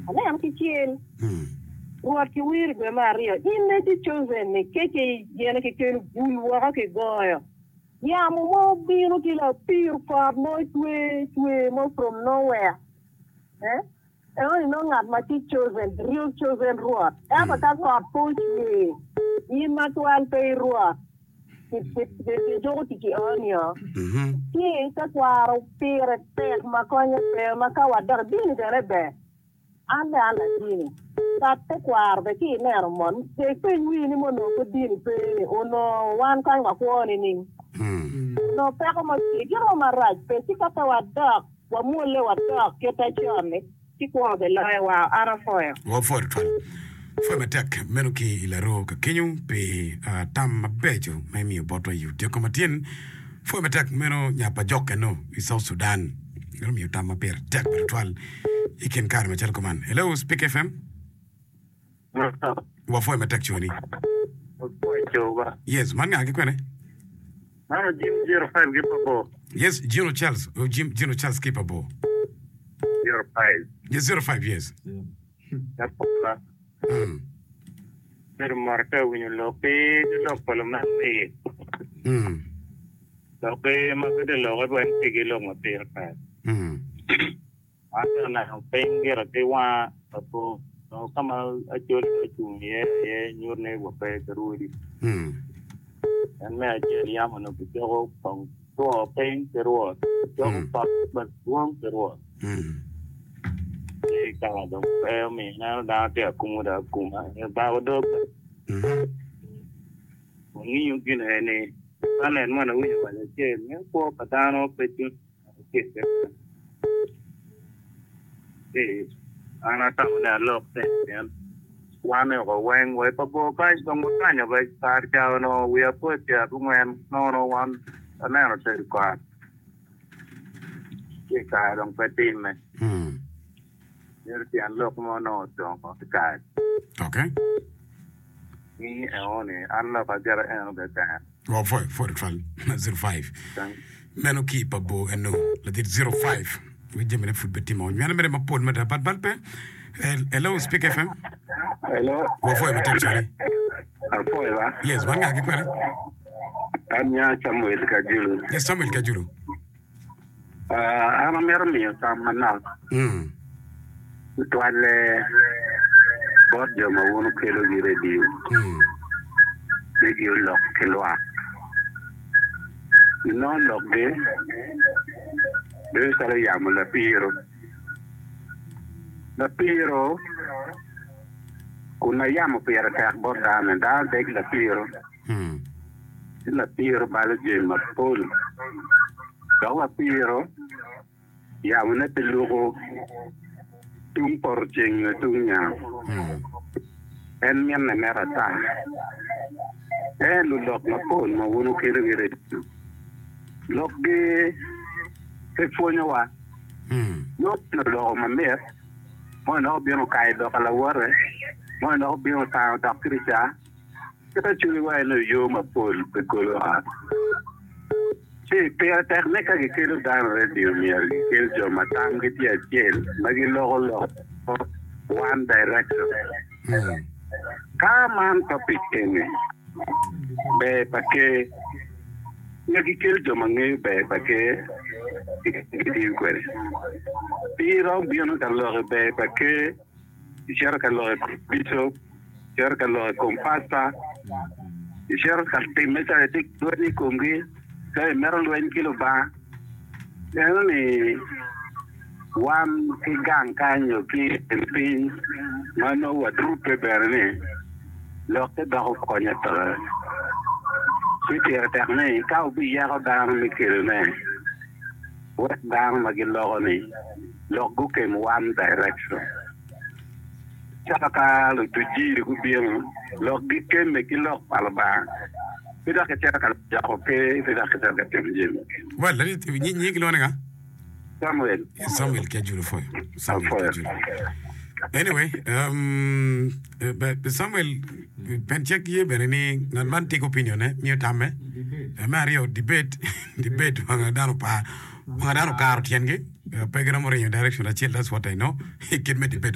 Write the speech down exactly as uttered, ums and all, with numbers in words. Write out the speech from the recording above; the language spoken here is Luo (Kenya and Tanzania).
ana am ki chen ruat ki wir be maria in ne ti chosen ne ke ke yene ke ke bul wa ke goyo ya mo mo biro ki la pure for no twe twe mo from nowhere eh e only no ngat ma ti chosen real chosen ruat e ba ta ko push me in ma tuan pe ruat ti ti ti jo ti ki onyo Mhm. ti ta kwaro pire te ma ko nya pe ma ka wa dar din de rebe ande ande dini ta te kwar be ki ner mon te pe wi ni mo no ko dini pe ono wan kan wa ko ni ni Mm. no pe ko mo ti giro ma raj pe ti ka ta wa dak wa mo le wa dak ke ta chone ti ko de la wa ara foya Wo for twal. Foi matek menuki ilaro ka kenyu pe uh, tam mabejo memi boto yu te komatien foi matek meno nyapa joke no i South Sudan ngam yu tam maber tek twal iken kar ma chal koman. Hello Speak F M. Wo foi matek choni. Yes man nga kwene. Mano Jim zero five capable. Yes Gino Charles oh, Jim Gino Charles capable. Zero five. Yes zero five yes. Capable. Mm. Pero marca winyo lope lo palom na pe. Mm. Lope magde lo ko buen tigilo mo per pa. Mm. Ata na pengera te wa apo no kama achol chumie ye nyurne wo pe teruri. Mm. En me ache ya mo no pito pong to peng terua. Yo pa ba tuang terua. Mm. E kala do pe mi na da te akumu da kuma. E ba do Mhm. ni yung kin ni panen mo na wi wa che ni po patano pe ti che e ana ta na lok te yan wa me ko wen we pa po ka dong mo ka nya ba tar cha no wi po cha ku men no no wan ana no te ko che ka dong pe ti me Mm. yer ti an lok mo no dong ko ka Okay. ni e one an la ba jara en be ta Wo foi for twal zero five. tan Meno ki pa bo eno la dit zero five. We jemene foot betimo. Nyana mere ma pol meta pat balpe. Hello Speak F M. hello Wo foi meta chari. al po ba Yes man nga kwene. anya Samuel Kajulu. Yes Samuel Kajuru. Ah, ana mer mi ta manal. Mm. Tuale bot jo ma wono kelo gi radio. Mm. Radio lock kelo a. Non lock de. De sala yam la piro. La piro kuna yam pira ka bot da na da de la piro. Mm. La piro bale je ma pol. Dawa piro ya una pelugo tung por jeng tung nya Mm. en men na mera ta e lu lok na pol ma wono kere gere lok ge e fonyo wa Mm. no no lo ma mer mo no bi no kai do kala wore mo no bi no ta da kricha kata chuli wa no yo ma pol pe kolo ha sí, pero técnica que quiero dar radio mier que el yo matam que tiene piel magi logo lo one direction Mm. kaman topic ini be pake ngagi kel jo mangi be pake di kwere pero bien que lo be pake cerca lo piso cerca lo compasta cerca te meta de tic ni kongi kaya meron luwen kilo ba ano ni wan kigang kanyo ki pin mano wa trupe berne lokte da ko konya tara siti ata ne ka ubi ya ko da mi kilo ne wa da ma gi lo ni logu ke one direction chaka lo tuji ku bien logi ke me ki lok palba Tidak kecil kalau jauh ke, tidak kecil kecil. Well, let it ni ni kilo nga. Samuel. Yes, Samuel Kajuru foi. Samuel Foi. Kajuru. Anyway, um uh, but Samuel penchek ye bereni nan man take opinion eh mi tame. Mario debate debate wanga dano pa wanga dano karo tienge. Pegra mo direction that's what I know. He can me debate